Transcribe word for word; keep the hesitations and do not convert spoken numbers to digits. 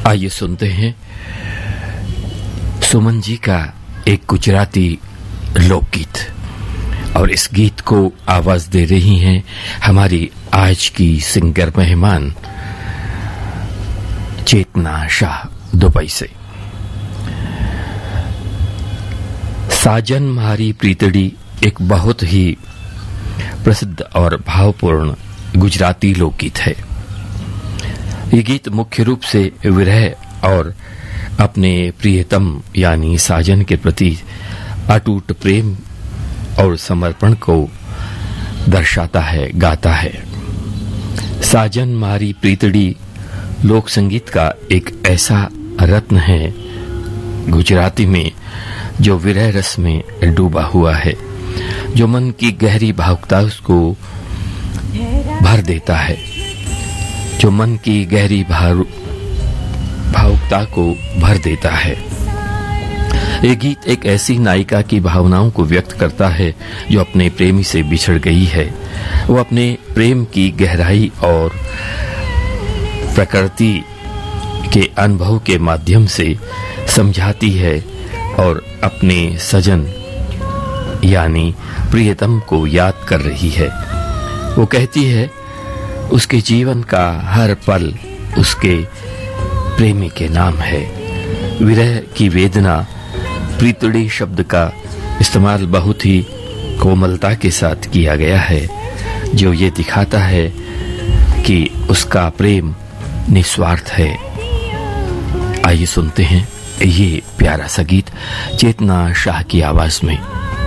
आइए सुनते हैं सुमन जी का एक गुजराती लोकगीत, और इस गीत को आवाज दे रही हैं हमारी आज की सिंगर मेहमान चेतना शाह दुबई से। साजन म्हारी प्रीतड़ी एक बहुत ही प्रसिद्ध और भावपूर्ण गुजराती लोकगीत है। ये गीत मुख्य रूप से विरह और अपने प्रियतम यानी साजन के प्रति अटूट प्रेम और समर्पण को दर्शाता है, गाता है। साजन म्हारी प्रीतड़ी लोक संगीत का एक ऐसा रत्न है गुजराती में जो विरह रस में डूबा हुआ है, जो मन की गहरी भावुकता को भर देता है, जो मन की गहरी भावुकता को भर देता है। ये गीत एक ऐसी नायिका की भावनाओं को व्यक्त करता है जो अपने प्रेमी से बिछड़ गई है। वो अपने प्रेम की गहराई और प्रकृति के अनुभव के माध्यम से समझाती है और अपने सजन यानी प्रियतम को याद कर रही है। वो कहती है उसके जीवन का हर पल उसके प्रेमी के नाम है। विरह की वेदना प्रीतड़ी शब्द का इस्तेमाल बहुत ही कोमलता के साथ किया गया है, जो ये दिखाता है कि उसका प्रेम निस्वार्थ है। आइए सुनते हैं ये प्यारा सा गीत चेतना शाह की आवाज में।